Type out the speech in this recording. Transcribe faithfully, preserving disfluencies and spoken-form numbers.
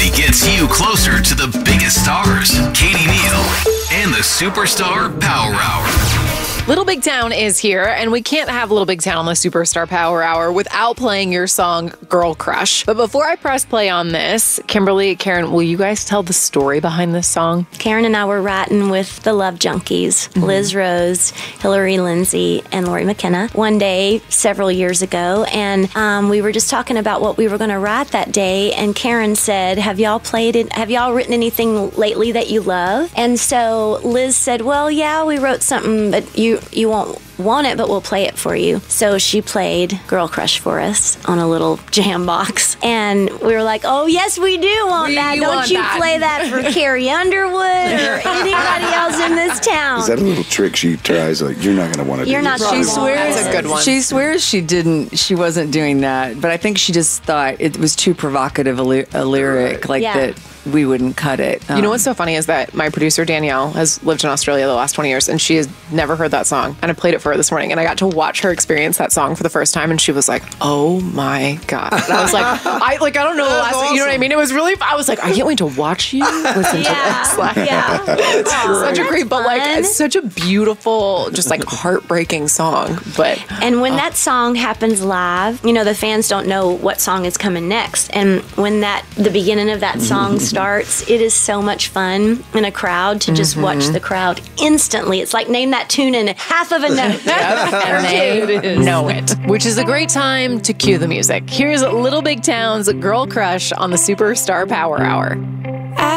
only gets you closer to the biggest stars. Katie Neal and the Superstar Power Hour. Little Big Town is here, and we can't have Little Big Town on the Superstar Power Hour without playing your song, Girl Crush. But before I press play on this, Kimberly, Karen, will you guys tell the story behind this song? Karen and I were writing with the Love Junkies, mm-hmm. Liz Rose, Hillary Lindsay, and Lori McKenna one day several years ago, and um, we were just talking about what we were going to write that day, and Karen said, have y'all played it? Have y'all written anything lately that you love? And so Liz said, well, yeah, we wrote something, but you you won't want it, but we'll play it for you. So she played Girl Crush for us on a little jam box. And we were like, oh, yes, we do want we that. Don't want you that. play that for Carrie Underwood or anybody else in this town. Is that a little trick she tries? Like, you're not going to want to do You're not this. gonna She swears That's a good one. She swears she didn't. She wasn't doing that. But I think she just thought it was too provocative a, ly- a lyric, like Yeah. that we wouldn't cut it. You know Um, what's so funny is that my producer, Danielle, has lived in Australia the last twenty years, and she has never heard that song. And I played it for her this morning, and I got to watch her experience that song for the first time, and she was like, oh my God. And I was like, I like, I don't know the last awesome. you know what I mean? It was really, I was like, I can't wait to watch you listen to Yeah, this. Like, yeah. Aw, such a that's great, but like, fun. it's such a beautiful, just like heartbreaking song. But And when that song happens live, you know, the fans don't know what song is coming next. And when that the beginning of that song starts, it is so much fun in a crowd to just watch the crowd instantly. It's like name that tune in half of a note. and they know it, which is a great time to cue the music. Here's Little Big Town's Girl Crush on the Superstar Power Hour.